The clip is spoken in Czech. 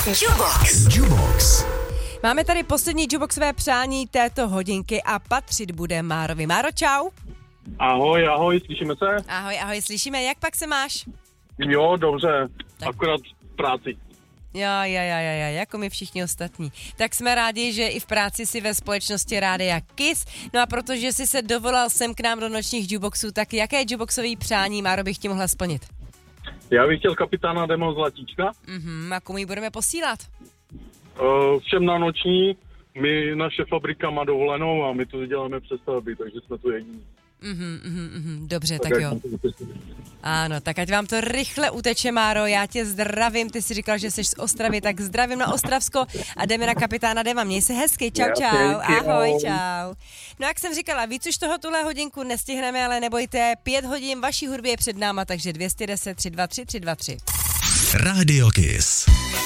Jubox. Máme tady poslední Juboxové přání této hodinky a patřit bude Márovi. Máro, čau. Ahoj, slyšíme se? Ahoj, slyšíme. Jak pak se máš? Jo, dobře, tak. Akorát v práci. Jo, jako my všichni ostatní. Tak jsme rádi, že i v práci si ve společnosti Rádia Kiss. No a protože jsi se dovolal sem k nám do nočních Juboxů, tak jaké Juboxové přání, Máro, bych ti mohla splnit? Já bych chtěl kapitána Demo Zlatíčka. A komu ji budeme posílat? Všem na noční, naše fabrika má dovolenou a my to děláme přes stavby, takže jsme tu jediní. Dobře, tak jo. Ano, tak ať vám to rychle uteče, Máro, já tě zdravím, ty jsi říkal, že jsi z Ostravy, tak zdravím na Ostravsko a jdeme na kapitána Dema, měj se hezky, čau, ahoj, čau. No jak jsem říkala, víc už toho tuhle hodinku nestihneme, ale nebojte, 5 hodin vaší hudby je před náma, takže 210 323 323. Radio Kiss.